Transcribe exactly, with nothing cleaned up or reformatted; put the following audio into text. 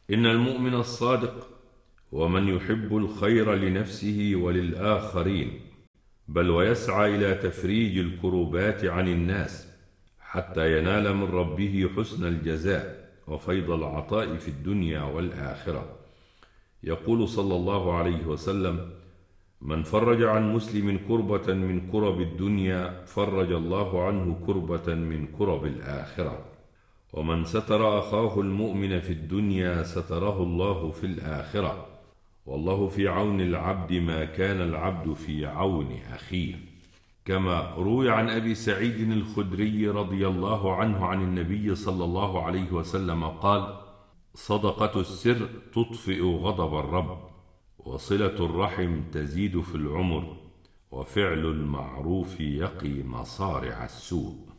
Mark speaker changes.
Speaker 1: إن المؤمن الصادق هو من يحب الخير لنفسه وللآخرين، بل ويسعى إلى تفريج الكروبات عن الناس حتى ينال من ربه حسن الجزاء وفيض العطاء في الدنيا والآخرة. يقول صلى الله عليه وسلم: من فرج عن مسلم كربة من كرب الدنيا فرج الله عنه كربة من كرب الآخرة، ومن ستر أخاه المؤمن في الدنيا ستره الله في الآخرة، والله في عون العبد ما كان العبد في عون أخيه. كما روي عن أبي سعيد الخدري رضي الله عنه عن النبي صلى الله عليه وسلم قال: صدقة السر تطفئ غضب الرب، وصلة الرحم تزيد في العمر، وفعل المعروف يقي مصارع السوء.